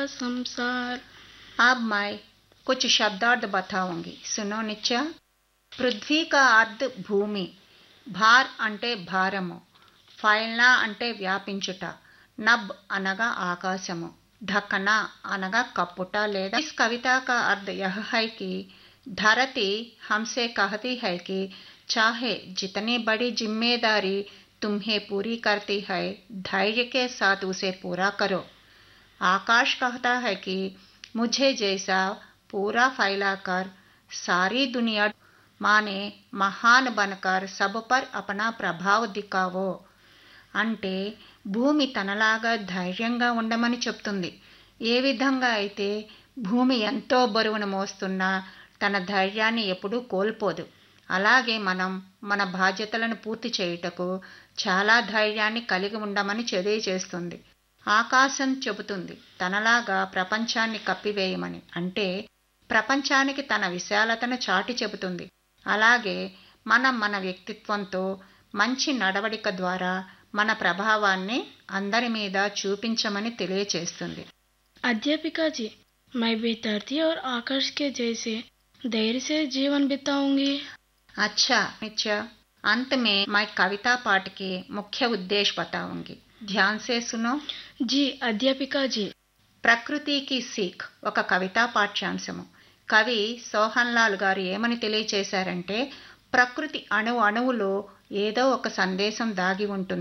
संसार। अब मैं कुछ शब्दार्थ बताऊंगी, सुनो नित्या। पृथ्वी का अर्थ భూమి, భార్ అంటే భారము, ఫైల్నా అంటే వ్యాపించుట, నబ్ అనగా ఆకాశము, ఢకనా అనగా కప్పుట లేదా। इस कविता का अर्थ यह है कि धरती हमसे कहती है कि चाहे जितनी बड़ी जिम्मेदारी तुम्हें पूरी करती है, धैर्य के साथ उसे पूरा करो। आकाश कहता है कि मुझे जैसा पूरा फैलाकर सारी दुनिया माने महान बनकर सब पर अपना ప్రభావ దిఖావో। అంటే భూమి తనలాగా ధైర్యంగా ఉండమని చెప్తుంది। ఏ విధంగా అయితే భూమి ఎంతో బరువును మోస్తున్నా తన ధైర్యాన్ని ఎప్పుడూ కోల్పోదు, అలాగే మనం మన బాధ్యతలను పూర్తి చేయుటకు చాలా ధైర్యాన్ని కలిగి ఉండమని తెలియజేస్తుంది। ఆకాశం చెబుతుంది తనలాగా ప్రపంచాన్ని కప్పివేయమని, అంటే ప్రపంచానికి తన విశాలతను చాటి చెబుతుంది। అలాగే మనం మన వ్యక్తిత్వంతో మంచి నడవడిక ద్వారా మన ప్రభావాన్ని అందరి మీద చూపించమని తెలియజేస్తుంది। अध्यापिका जी, मैं भी धरती और आकाश के जैसे धैर्य से जीवन बिताऊंगी। अच्छा नित्या, अंत में मैं कविता पाठ के मुख्य उद्देश्य बताऊंगी, ध्यान से सुनो। जी अध्यापिका जी। ప్రకృతికి సీక్ ఒక కవితా పాఠ్యాంశము। కవి సోహన్ లాల్ గారు ఏమని తెలియచేశారంటే, ప్రకృతి అణువులో ఏదో ఒక సందేశం దాగి ఉంటుంది।